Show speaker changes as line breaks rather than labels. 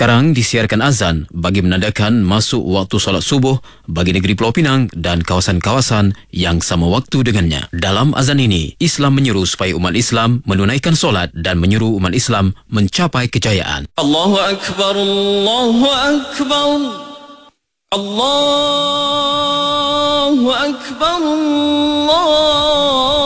Sekarang disiarkan azan bagi menandakan masuk waktu solat subuh bagi negeri Pulau Pinang dan kawasan-kawasan yang sama waktu dengannya. Dalam azan ini, Islam menyeru supaya umat Islam menunaikan solat dan menyuruh umat Islam mencapai kejayaan.
Allahu Akbar, Allahu Akbar, Allahu Akbar, Allah.